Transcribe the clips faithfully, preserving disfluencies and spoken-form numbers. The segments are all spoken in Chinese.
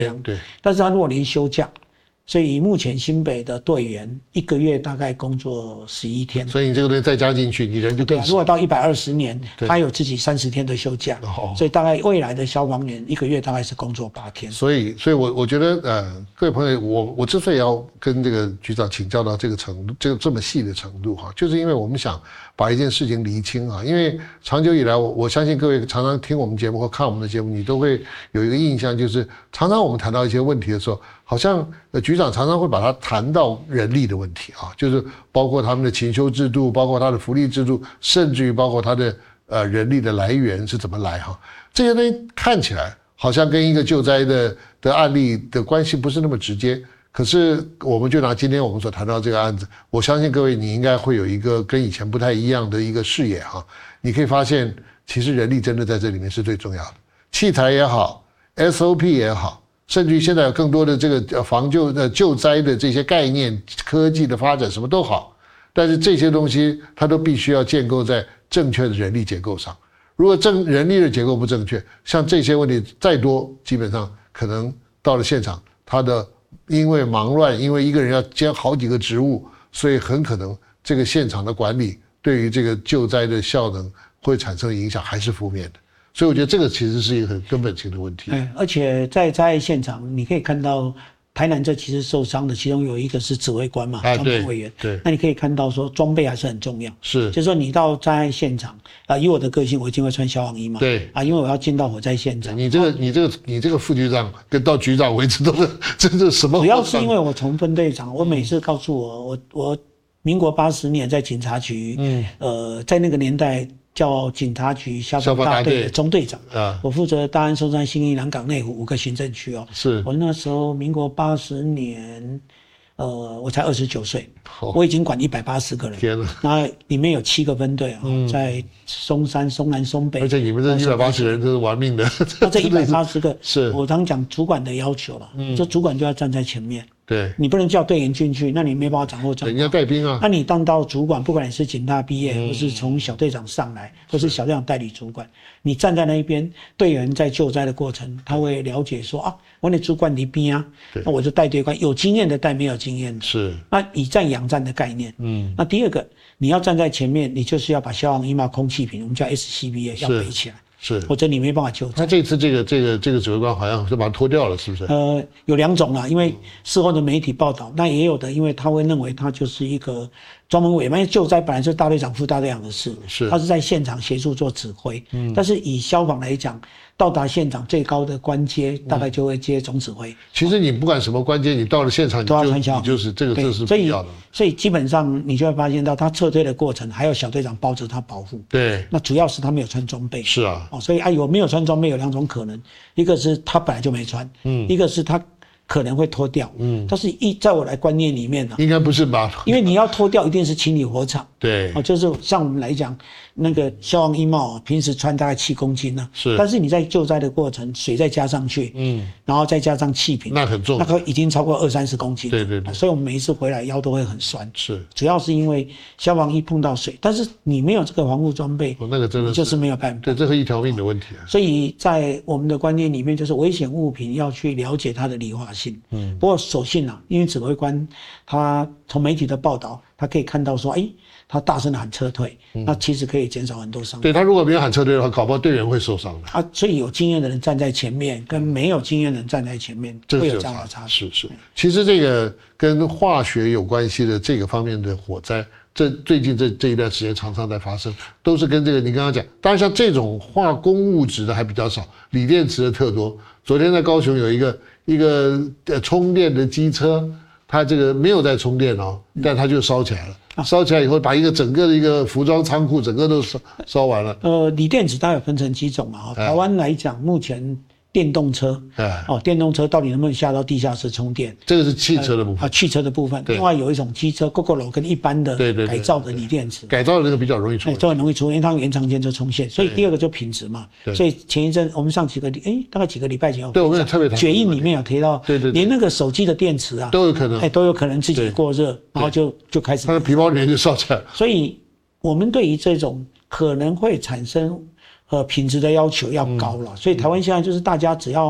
样。 对。 但是他如果连休假，所以目前新北的队员一个月大概工作十一天。 所以你这个东西再加进去，你人就更少。 对啊，如果到一百二十年，他有自己三十天的休假，哦，所以大概未来的消防员一个月大概是工作八天。 所以，所以我我觉得，呃，各位朋友，我我之所以要跟这个局长请教到这个程度，这个这么细的程度哈，就是因为我们想把一件事情厘清啊。因为长久以来，我我相信各位常常听我们节目或看我们的节目，你都会有一个印象，就是常常我们谈到一些问题的时候，好像呃局长常常会把它谈到人力的问题啊，就是包括他们的勤休制度，包括他的福利制度，甚至于包括他的呃人力的来源是怎么来哈。这些东西看起来好像跟一个救灾的的案例的关系不是那么直接，可是我们就拿今天我们所谈到这个案子，我相信各位你应该会有一个跟以前不太一样的一个视野哈。你可以发现，其实人力真的在这里面是最重要的，器材也好 ，S O P 也好。甚至于现在有更多的这个防救的救灾的这些概念、科技的发展什么都好，但是这些东西它都必须要建构在正确的人力结构上。如果正人力的结构不正确，像这些问题再多，基本上可能到了现场，他的因为忙乱，因为一个人要兼好几个职务，所以很可能这个现场的管理对于这个救灾的效能会产生影响，还是负面的。所以我觉得这个其实是一个很根本性的问题。 对，而且在灾害现场，你可以看到台南这其实受伤的，其中有一个是指挥官嘛， 啊， 专门委员。 对， 那你可以看到说装备还是很重要。 是， 就是说你到灾害现场啊、呃，以我的个性，我一定会穿消防衣嘛。 对啊，因为我要进到火灾现场。 你这个、你这个、你这个副局长跟到局长为止都是真的什么？ 主要是因为我从分队长，我每次告诉我，我我民国八十年在警察局，嗯，呃，在那个年代。叫警察局消防大队的中队长啊，我负责大安、松山、信义、南港、内湖五个行政区哦。 是我那时候民国八十年，呃，我才二十九岁，我已经管一百八十个人。 天哪！ 那里面有七个分队啊、嗯，在松山、松南、松北。 而且你们这一百八十人都是玩命的。 那这一百八十个是我常讲主管的要求了，嗯，这主管就要站在前面。 对， 你不能叫队员进去，那你没办法掌握状况。 人家带兵啊， 那你当到主管，不管你是警大毕业，嗯、或是从小队长上来，或是小队长代理主管，你站在那一边，队员在救灾的过程，他会了解说啊，我的主管离边啊，那我就带队官，有经验的带没有经验的， 是。 那以战养战的概念，嗯。那第二个，你要站在前面，你就是要把消防衣帽、空气瓶，我们叫 S C B A 要背起来。 是， 否则你没办法救灾。 他这次这个这个这个指挥官好像是把它脱掉了，是不是？ 呃，有两种啦，因为事后的媒体报道，那也有的，因为他会认为他就是一个专门委员，因为救灾本来是大队长、副大队长的事， 是， 他是在现场协助做指挥。嗯，但是以消防来讲，到达现场最高的官阶大概就会接总指挥。 其实你不管什么官阶，你到了现场你就都要穿消防衣，你就是这个这是必要的。 所以基本上你就会发现到他撤退的过程，还有小队长包着他保护。 对， 那主要是他没有穿装备。 是啊， 哦，所以啊有没有穿装备有两种可能，一个是他本来就没穿，嗯，一个是他可能会脱掉，嗯，但是一在我的观念里面呢、啊， 应该不是吧？ 因为你要脱掉，一定是清理火场。 对， 哦，就是像我们来讲，那个消防衣帽平时穿大概七公斤呢、啊， 是， 但是你在救灾的过程，水再加上去，嗯，然后再加上气瓶， 那很重， 那个已经超过二三十公斤。 对对对， 所以我们每一次回来腰都会很酸。 是， 主要是因为消防衣碰到水，但是你没有这个防护装备， 哦，那个真的是就是没有办法。 对，这是一条命的问题啊。 所以在我们的观念里面，就是危险物品要去了解它的理化性。嗯，不过所幸啊，因为指挥官他从媒体的报道，他可以看到说，哎、欸，他大声的喊撤退，嗯、那其实可以减少很多伤亡。 对，他如果没有喊撤退的话，搞不好队员会受伤的。 啊，所以有经验的人站在前面，跟没有经验的人站在前面，会有这样的差别。 是是，其实这个跟化学有关系的这个方面的火灾，这最近这这一段时间常常在发生，都是跟这个你刚刚讲，当然像这种化工物质的还比较少，锂电池的特多。昨天在高雄有一个一个呃充电的机车，它这个没有在充电哦，但它就烧起来了。烧起来以后，把一个整个的一个服装仓库整个都烧烧完了。 呃，锂电池大概分成几种嘛？台湾来讲，目前电动车，哦，电动车到底能不能下到地下室充电？ 这个是汽车的部分啊、呃，汽车的部分。另外有一种机车 ，Gogoro 跟一般的改造的锂电池， 改造的那个比较容易出， 哎，这很容易出，因为它延长间就充线。所以第二个就品质嘛。所以前一阵我们上几个哎，大概几个礼拜前有， 对，我们也特别谈决议里面有提到， 对对， 连那个手机的电池啊都有可能， 哎，都有可能自己过热，然后就就开始， 它的皮包里面就烧起来了。 所以我们对于这种可能会产生呃品质的要求要高了，嗯、所以台湾现在就是大家只要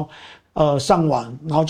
呃上网，然后。